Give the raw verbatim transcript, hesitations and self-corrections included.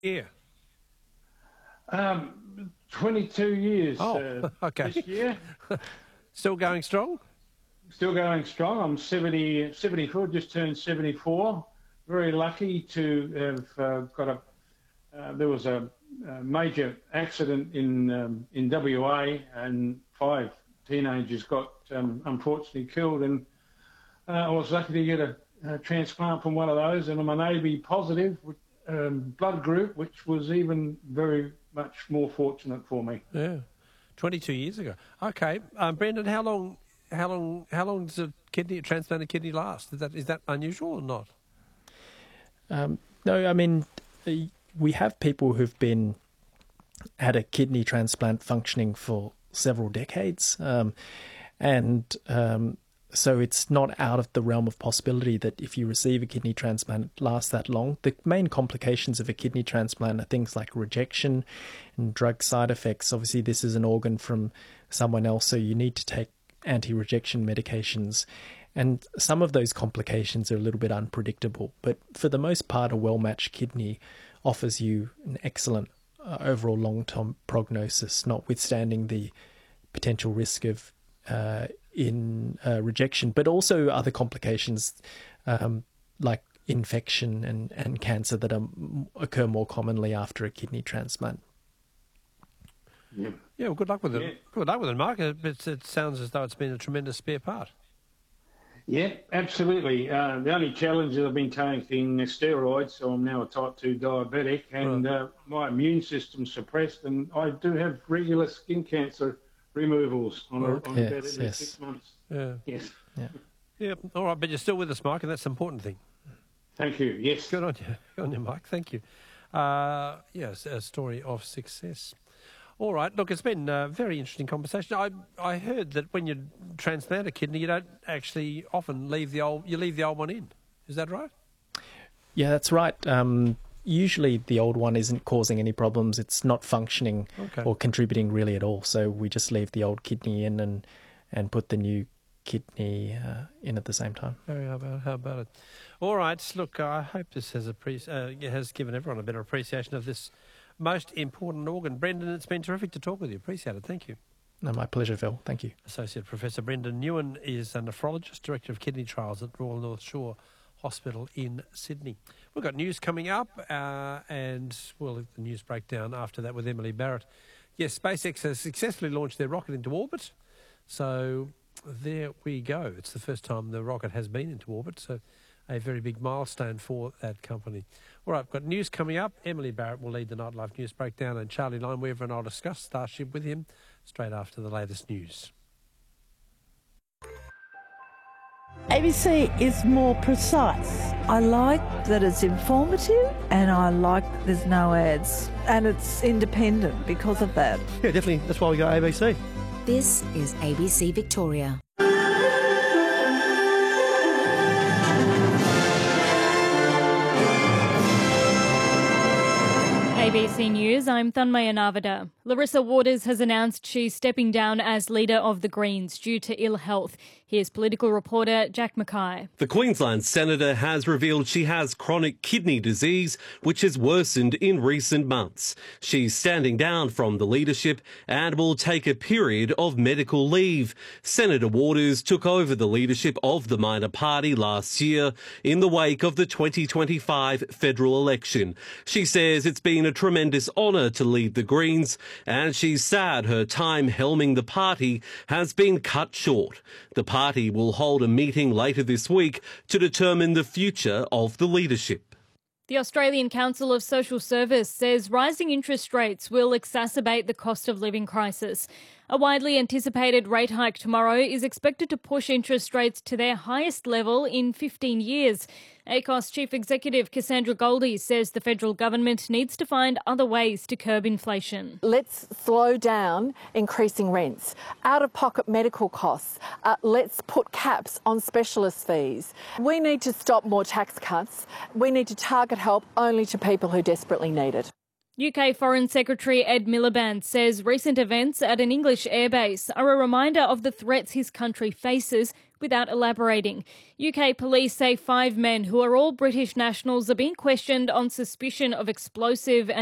Yeah. Um, twenty-two years Oh, uh, okay. this year. Still going strong? Still going strong. I'm seventy, seventy-four, just turned seventy-four. Very lucky to have uh, got a, uh, there was a, a major accident in um, in W A and five teenagers got um, unfortunately killed, and uh, I was lucky to get a, a transplant from one of those, and I'm an A B positive um, blood group, which was even very much more fortunate for me. Yeah. twenty-two years ago. Okay. Um, Brendan, how long how long how long does a kidney a transplanted kidney last? Is that is that unusual or not? Um, no, I mean, we have people who've been had a kidney transplant functioning for several decades, um, and um, so it's not out of the realm of possibility that if you receive a kidney transplant, it lasts that long. The main complications of a kidney transplant are things like rejection and drug side effects. Obviously, this is an organ from someone else, so you need to take anti-rejection medications. And some of those complications are a little bit unpredictable. But for the most part, a well-matched kidney offers you an excellent uh, overall long-term prognosis, notwithstanding the potential risk of uh, in uh, rejection, but also other complications um, like infection and, and cancer that are, occur more commonly after a kidney transplant. Yeah, yeah well, good luck with it. Yeah. Good luck with it, Mark. It, it, it sounds as though it's been a tremendous spare part. Yeah, absolutely. Uh, the only challenge is I've been taking steroids, so I'm now a type two diabetic, and right. uh, my immune system's suppressed, and I do have regular skin cancer removals on, a, on yes, about every yes. six months. Yeah. Yes. Yeah. Yeah. All right, but you're still with us, Mike, and that's the important thing. Thank you. Yes. Good on you. Good on you, Mike. Thank you. Uh, yes, a story of success. All right. Look, it's been a very interesting conversation. I I heard that when you transplant a kidney, you don't actually often leave the old. You leave the old one in. Is that right? Yeah, that's right. Um, usually, the old one isn't causing any problems. It's not functioning okay. or contributing really at all. So we just leave the old kidney in and and put the new kidney uh, in at the same time. Oh, how about how about it? All right. Look, I hope this has appre- uh, has given everyone a better appreciation of this most important organ. Brendan, it's been terrific to talk with you. Appreciate it. Thank you. No, my pleasure, Phil. Thank you. Associate Professor Brendan Newen is a nephrologist, Director of Kidney Trials at Royal North Shore Hospital in Sydney. We've got news coming up, uh, and we'll have the news breakdown after that with Emily Barrett. Yes, SpaceX has successfully launched their rocket into orbit. So there we go. It's the first time the rocket has been into orbit, so a very big milestone for that company. All right, we've got news coming up. Emily Barrett will lead the Nightlife News Breakdown, and Charlie Lineweaver and I'll discuss Starship with him straight after the latest news. A B C is more precise. I like that it's informative, and I like there's no ads, and it's independent because of that. Yeah, definitely. That's why we go A B C. This is A B C Victoria. A B C News, I'm Thanmaya Navada. Larissa Waters has announced she's stepping down as leader of the Greens due to ill health. Here's political reporter Jack Mackay. The Queensland Senator has revealed she has chronic kidney disease, which has worsened in recent months. She's standing down from the leadership and will take a period of medical leave. Senator Waters took over the leadership of the minor party last year in the wake of the twenty twenty-five federal election. She says it's been a tremendous honour to lead the Greens, and she's sad her time helming the party has been cut short. The party will hold a meeting later this week to determine the future of the leadership. The Australian Council of Social Service says rising interest rates will exacerbate the cost of living crisis. A widely anticipated rate hike tomorrow is expected to push interest rates to their highest level in fifteen years. A C O S Chief Executive Cassandra Goldie says the federal government needs to find other ways to curb inflation. Let's slow down increasing rents, out-of-pocket medical costs. Uh, let's put caps on specialist fees. We need to stop more tax cuts. We need to target help only to people who desperately need it. U K Foreign Secretary Ed Miliband says recent events at an English airbase are a reminder of the threats his country faces, without elaborating. U K police say five men who are all British nationals are being questioned on suspicion of explosive and